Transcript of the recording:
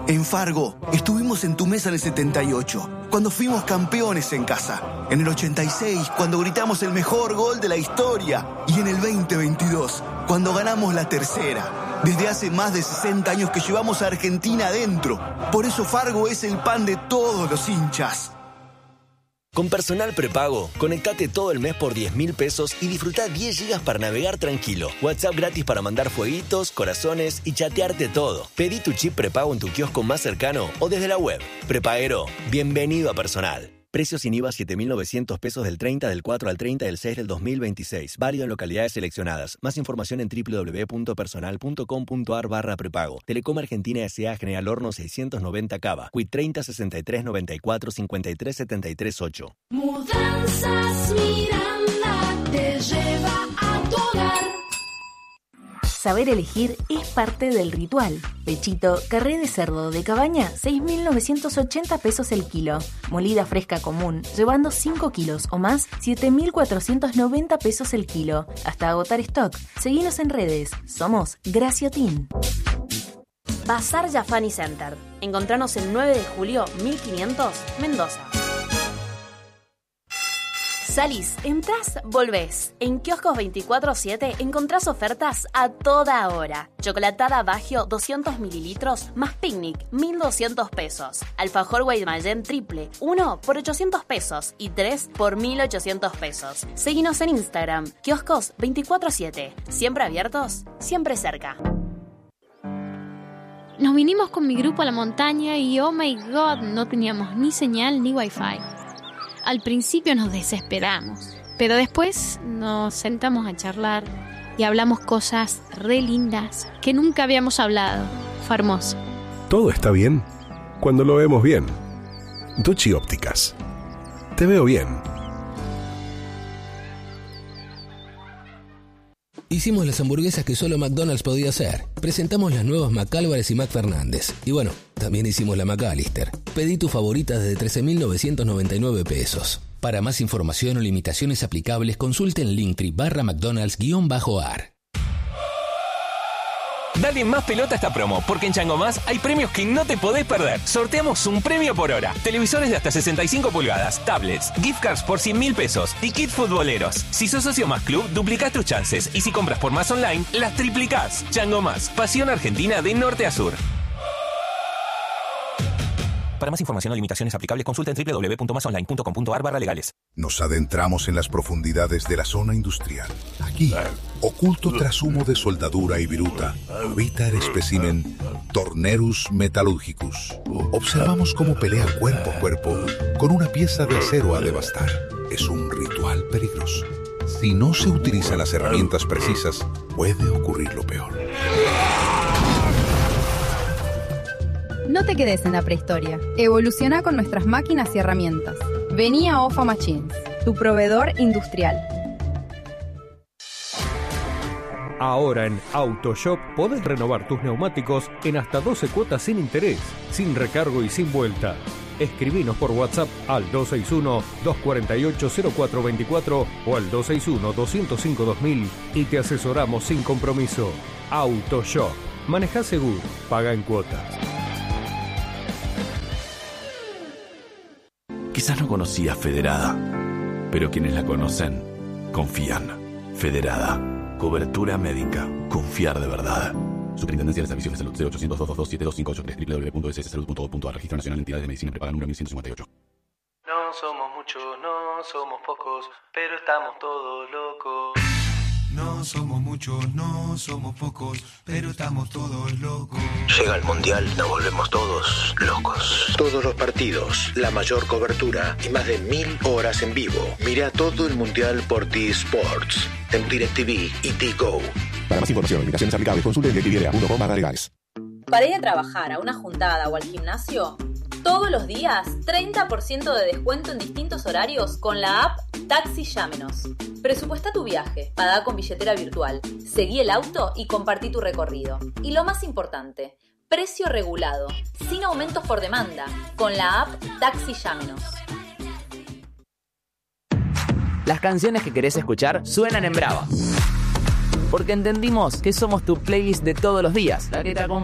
En Fargo, estuvimos en tu mesa en el 78, cuando fuimos campeones en casa. En el 86, cuando gritamos el mejor gol de la historia. Y en el 2022, cuando ganamos la tercera. Desde hace más de 60 años que llevamos a Argentina adentro. Por eso Fargo es el pan de todos los hinchas. Con Personal Prepago, conectate todo el mes por 10.000 pesos y disfruta 10 gigas para navegar tranquilo. WhatsApp gratis para mandar fueguitos, corazones y chatearte todo. Pedí tu chip prepago en tu kiosco más cercano o desde la web. Prepaguero, bienvenido a Personal. Precios sin IVA 7.900 pesos del 30 del 4 al 30 del 6 del 2026. Válido en localidades seleccionadas. Más información en www.personal.com.ar/prepago. Telecom Argentina S.A. General Horno 690 Cava. Quit 30 63 94 53 73 8. Mudanzas Miranda te lleva a tu hogar. Saber elegir es parte del ritual. Pechito, carré de cerdo de cabaña, 6.980 pesos el kilo. Molida fresca común, llevando 5 kilos o más, 7.490 pesos el kilo. Hasta agotar stock. Seguinos en redes. Somos Graciotin. Bazar Yafani Center. Encontranos el 9 de julio, 1500, Mendoza. Salís, entrás, volvés. En Kioscos 24/7 encontrás ofertas a toda hora. Chocolatada Baggio 200 mililitros más picnic, 1.200 pesos. Alfajor Guaymallén triple, 1 por 800 pesos y 3 por 1.800 pesos. Seguinos en Instagram, Kioscos 24/7. Siempre abiertos, siempre cerca. Nos vinimos con mi grupo a la montaña y oh my god, no teníamos ni señal ni wifi. Al principio nos desesperamos, pero después nos sentamos a charlar y hablamos cosas re lindas que nunca habíamos hablado. Fue hermoso. Todo está bien cuando lo vemos bien. Duchi Ópticas. Te veo bien. Hicimos las hamburguesas que solo McDonald's podía hacer. Presentamos las nuevas McAlvarez y McFernández. Y bueno, también hicimos la McAllister. Pedí tu favorita desde 13.999 pesos. Para más información o limitaciones aplicables, consulte en Linktree/McDonald's_ar. Dale más pelota a esta promo, porque en Chango Más hay premios que no te podés perder. Sorteamos un premio por hora. Televisores de hasta 65 pulgadas, tablets, gift cards por 100.000 pesos y kits futboleros. Si sos socio Más Club, duplicás tus chances. Y si compras por Más Online, las triplicás. Chango Más, pasión argentina de norte a sur. Para más información o limitaciones aplicables, consulta en www.masonline.com.ar/legales. Nos adentramos en las profundidades de la zona industrial. Aquí, oculto tras humo de soldadura y viruta, habita el espécimen Tornerus metallurgicus. Observamos cómo pelea cuerpo a cuerpo con una pieza de acero a devastar. Es un ritual peligroso. Si no se utilizan las herramientas precisas, puede ocurrir lo peor. No te quedes en la prehistoria. Evoluciona con nuestras máquinas y herramientas. Vení a OFA Machines, tu proveedor industrial. Ahora en AutoShop podés renovar tus neumáticos en hasta 12 cuotas sin interés, sin recargo y sin vuelta. Escribinos por WhatsApp al 261-248-0424 o al 261-205-2000 y te asesoramos sin compromiso. AutoShop. Manejá seguro. Paga en cuotas. Quizás no conocías Federada, pero quienes la conocen, confían. Federada. Cobertura médica. Confiar de verdad. Superintendencia de Servicios de Salud 0800-222-7258 www.sssalud.gov.ar. Registro Nacional de Entidades de Medicina Prepaga número 1158. No somos muchos, no somos pocos, pero estamos todos locos. No somos muchos, no somos pocos, pero estamos todos locos. Llega el Mundial, nos volvemos todos locos. Todos los partidos, la mayor cobertura y más de 1000 horas en vivo. Mira todo el Mundial por T-Sports, en DirecTV y T-Go. Para más información, invitaciones aplicables, consulte en directv.com/legales. Para ir a trabajar, a una juntada o al gimnasio, todos los días 30% de descuento en distintos horarios con la app Taxi Llámenos. Presupuesta tu viaje, paga con billetera virtual, seguí el auto y compartí tu recorrido. Y lo más importante, precio regulado, sin aumentos por demanda, con la app Taxi Llámenos. Las canciones que querés escuchar suenan en Brava. Porque entendimos que somos tu playlist de todos los días, la que te acompaña